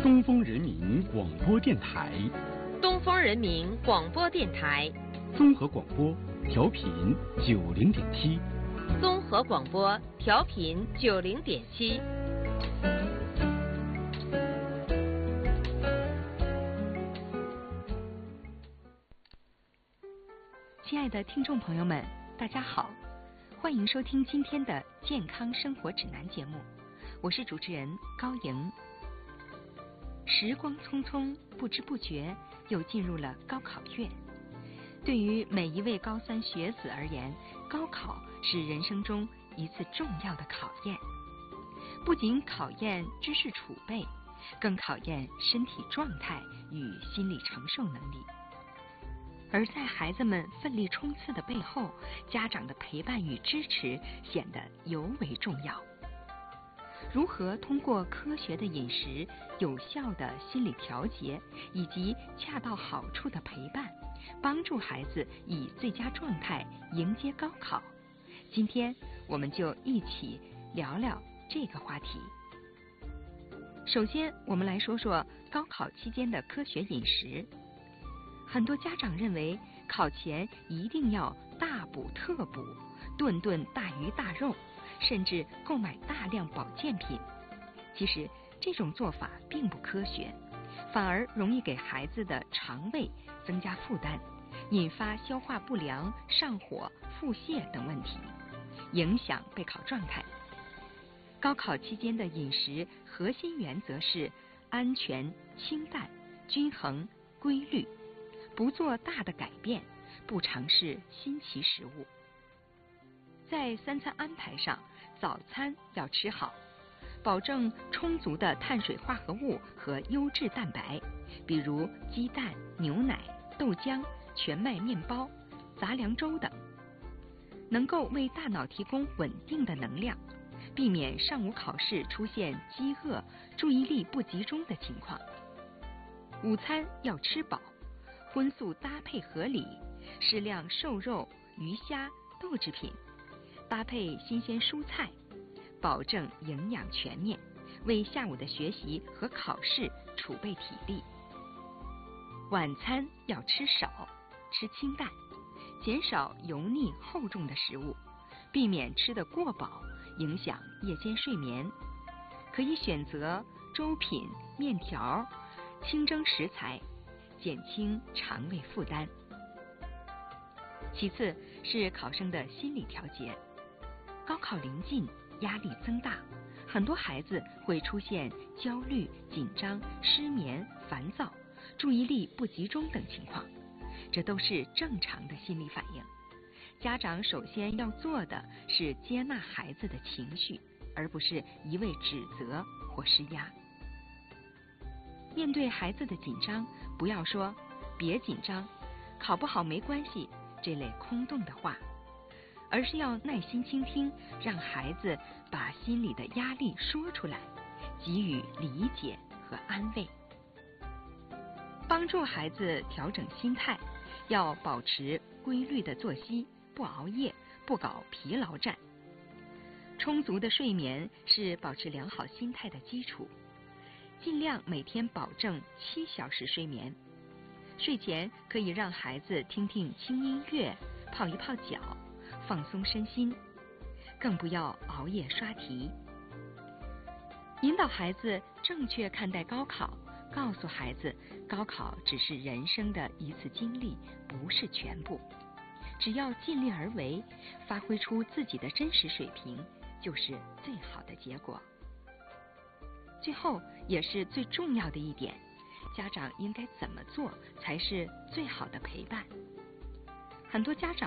东风人民广播电台， 东风人民广播电台， 综合广播，调频90.7， 综合广播，调频90.7。 亲爱的听众朋友们，大家好，欢迎收听今天的健康生活指南节目，我是主持人高莹。时光匆匆，不知不觉又进入了高考月。对于每一位高三学子而言，高考是人生中一次重要的考验，不仅考验知识储备，更考验身体状态与心理承受能力。而在孩子们奋力冲刺的背后，家长的陪伴与支持显得尤为重要。如何通过科学的饮食、有效的心理调节以及恰到好处的陪伴，帮助孩子以最佳状态迎接高考？今天我们就一起聊聊这个话题。首先，我们来说说高考期间的科学饮食。很多家长认为考前一定要大补特补，顿顿大鱼大肉，甚至购买大量保健品。其实这种做法并不科学，反而容易给孩子的肠胃增加负担，引发消化不良、上火、腹泻等问题，影响备考状态。高考期间的饮食核心原则是安全、清淡、均衡、规律，不做大的改变，不尝试新奇食物。在三餐安排上，早餐要吃好，保证充足的碳水化合物和优质蛋白，比如鸡蛋、牛奶、豆浆、全麦面包、杂粮粥等，能够为大脑提供稳定的能量，避免上午考试出现饥饿、注意力不集中的情况。午餐要吃饱，荤素搭配合理，适量瘦肉、鱼虾、豆制品，搭配新鲜蔬菜，保证营养全面，为下午的学习和考试储备体力。晚餐要吃少，吃清淡，减少油腻厚重的食物，避免吃得过饱，影响夜间睡眠。可以选择粥品、面条、清蒸食材，减轻肠胃负担。其次是考生的心理调节。高考临近，压力增大，很多孩子会出现焦虑、紧张、失眠、烦躁、注意力不集中等情况，这都是正常的心理反应。家长首先要做的是接纳孩子的情绪，而不是一味指责或施压。面对孩子的紧张，不要说别紧张，考不好没关系这类空洞的话，而是要耐心倾听，让孩子把心里的压力说出来，给予理解和安慰。帮助孩子调整心态，要保持规律的作息，不熬夜，不搞疲劳战。充足的睡眠是保持良好心态的基础，尽量每天保证7小时睡眠。睡前可以让孩子听听轻音乐，泡一泡脚，放松身心，更不要熬夜刷题。引导孩子正确看待高考，告诉孩子高考只是人生的一次经历，不是全部。只要尽力而为，发挥出自己的真实水平，就是最好的结果。最后也是最重要的一点，家长应该怎么做才是最好的陪伴？很多家长